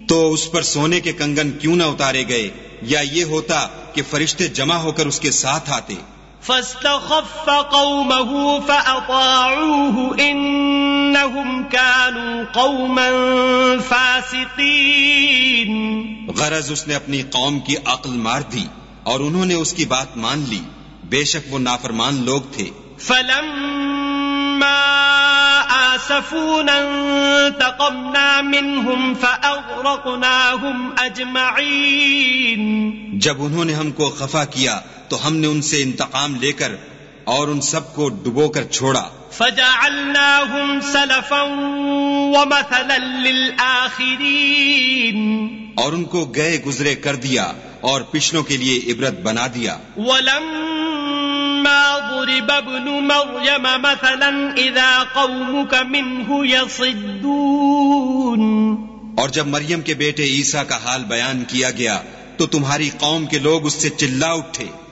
تو اس پر سونے کے کنگن کیوں نہ اتارے گئے، یا یہ ہوتا کہ فرشتے جمع ہو کر اس کے ساتھ آتے۔ فاستخف قومه فأطاعوه إنهم كانوا قوما فاسقين۔ غرض اس نے اپنی قوم کی عقل مار دی اور انہوں نے اس کی بات مان لی، بے شک وہ نافرمان لوگ تھے۔ فلما آسفونا انتقمنا منهم فأغرقناهم أجمعين۔ جب انہوں نے ہم کو خفا کیا تو ہم نے ان سے انتقام لے کر اور ان سب کو ڈبو کر چھوڑا۔ فجعلناهم سلفا ومثلا للآخرين۔ اور ان کو گئے گزرے کر دیا اور پچھلوں کے لیے عبرت بنا دیا۔ ولما ضرب ابن مريم مثلا اذا قومك منه يصدون۔ اور جب مریم کے بیٹے عیسیٰ کا حال بیان کیا گیا تو تمہاری قوم کے لوگ اس سے چلا اٹھے۔